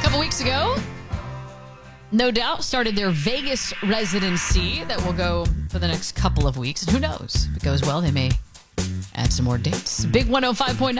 A couple weeks ago, No Doubt started their Vegas residency that will go for the next couple of weeks. And who knows? If it goes well, they may add some more dates. Big 105.9.